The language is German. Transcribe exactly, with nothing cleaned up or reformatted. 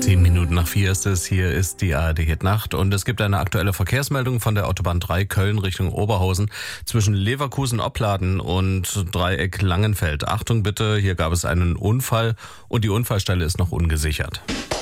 Sieben Minuten nach vier ist es, hier ist die A R D Hit Nacht und es gibt eine aktuelle Verkehrsmeldung von der Autobahn drei Köln Richtung Oberhausen zwischen Leverkusen-Opladen und Dreieck Langenfeld. Achtung bitte, hier gab es einen Unfall und die Unfallstelle ist noch ungesichert.